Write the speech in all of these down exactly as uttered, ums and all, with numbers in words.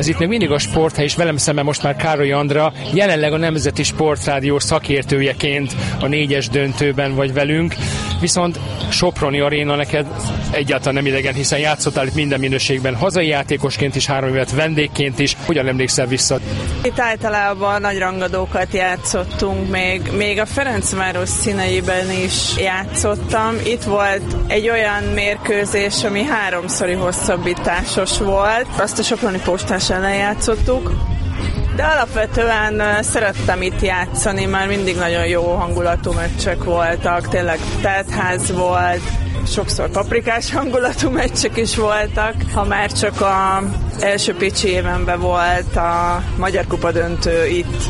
Ez itt még mindig a Sporthely, és velem szemben most már Károly Andrea, jelenleg a Nemzeti Sportrádió szakértőjeként a négyes döntőben vagy velünk, viszont Soproni Aréna neked egyáltalán nem idegen, hiszen játszottál itt minden minőségben, hazai játékosként is, három évet vendégként is. Hogyan emlékszel vissza? Itt általában nagy rangadókat játszottunk, még, még a Ferencváros színeiben is játszottam. Itt volt egy olyan mérkőzés, ami háromszori hosszabbításos volt. Azt a Soproni Postás ellen játszottuk. De alapvetően szerettem itt játszani, mert mindig nagyon jó hangulatú meccsek voltak, tényleg teltház volt, sokszor paprikás hangulatú meccsek is voltak. Ha már csak az első Pécsi évenben volt a Magyar Kupa döntő itt,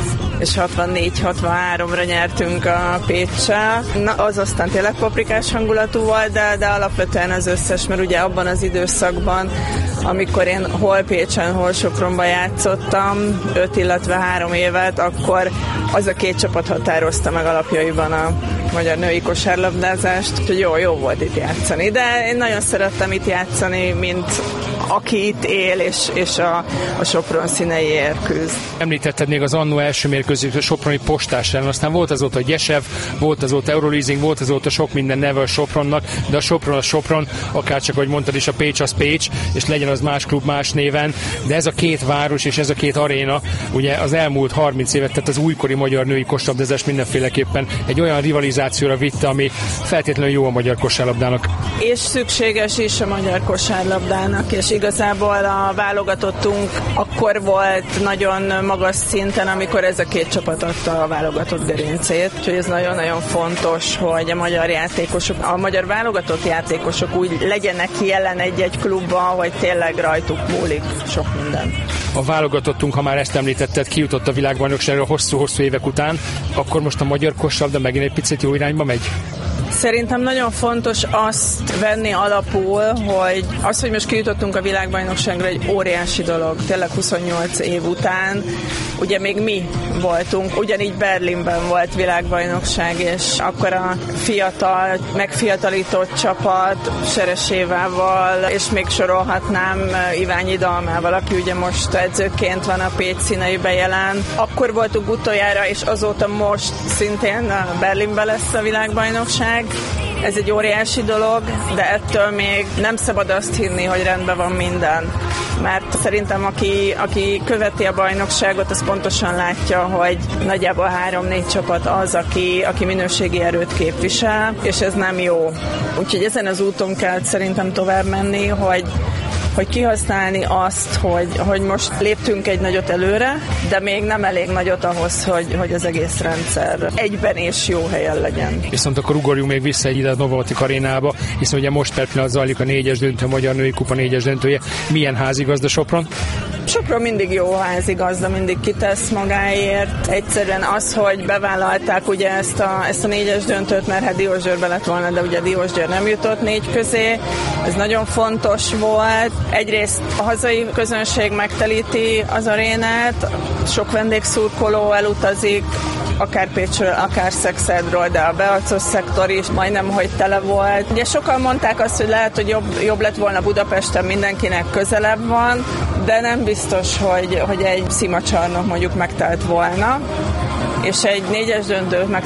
és hatvannégy hatvanháromra nyertünk a Péccsel. Na, az aztán tényleg paprikás hangulatú volt, de, de alapvetően az összes, mert ugye abban az időszakban, amikor én hol Pécsen, hol Sopronban játszottam, öt, illetve három évet, akkor az a két csapat határozta meg alapjaiban a magyar női kosárlabdázást, úgyhogy jó, jó volt itt játszani. De én nagyon szerettem itt játszani, mint aki itt él, és, és a, a Sopron színeiért küzd. Említetted még az annó első mérkőzést a Soproni Postás ellen, aztán volt azóta Gyesev, volt azóta Euroleasing, volt azóta sok minden neve a Sopronnak, de a Sopron a Sopron, akárcsak, ahogy mondtad is, a Pécs az Pécs, és legyen az más klub más néven, de ez a két város és ez a két aréna, ugye az elmúlt harminc évet, tehát az újkori magyar női kosárlabdázás mindenféleképpen egy olyan rivalizációra vitte, ami feltétlenül jó a magyar kosárlabdának. És szükséges is a magyar kosárlabdának, és igazából a válogatottunk akkor volt nagyon magas szinten, amikor ez a két csapat adta a válogatott gerincét, úgyhogy ez nagyon-nagyon fontos, hogy a magyar játékosok, a magyar válogatott játékosok úgy legyenek jelen egy-egy klubban, hogy tényleg rajtuk múlik sok minden. A válogatottunk, ha már ezt említetted, kijutott a világbajnokságra hosszú-hosszú évek után, akkor most a magyar kosárlabda megint egy picit jó irányba megy? Szerintem nagyon fontos azt venni alapul, hogy az, hogy most kijutottunk a világbajnokságra, egy óriási dolog, tényleg huszonnyolc év után. Ugye még mi voltunk, ugyanígy Berlinben volt világbajnokság, és akkor a fiatal, megfiatalított csapat Seresévával, és még sorolhatnám Iványi Dalmával, aki ugye most edzőként van a Pécs színeiben jelen. Akkor voltunk utoljára, és azóta most szintén Berlinben lesz a világbajnokság. Ez egy óriási dolog, de ettől még nem szabad azt hinni, hogy rendben van minden. Mert szerintem aki, aki követi a bajnokságot, az pontosan látja, hogy nagyjából három-négy csapat az, aki, aki minőségi erőt képvisel, és ez nem jó. Úgyhogy ezen az úton kell szerintem tovább menni, hogy hogy kihasználni azt, hogy, hogy most léptünk egy nagyot előre, de még nem elég nagyot ahhoz, hogy, hogy az egész rendszer egyben és jó helyen legyen. Viszont akkor ugorjunk még vissza ide a Novomatic arénába, hiszen ugye most per pillanat zajlik a négyes döntő, a Magyar Női Kupa négyes döntője. Milyen házigazda Sopron? Sopron mindig jó házigazda, mindig kitesz magáért. Egyszerűen az, hogy bevállalták ugye ezt a, ezt a négyes döntőt, mert hát Diósgyőrbe lett volna, de ugye Diósgyőr nem jutott négy közé. Ez nagyon fontos volt. Egyrészt a hazai közönség megtelíti az arénát, sok vendégszurkoló elutazik, akár Pécsről, akár Szexádról, de a beacos szektor is majdnem, hogy tele volt. Ugye sokan mondták azt, hogy lehet, hogy jobb, jobb lett volna Budapesten, mindenkinek közelebb van, de nem biztos, hogy, hogy egy szimacsarnok mondjuk megtelt volna, és egy négyes döntőt meg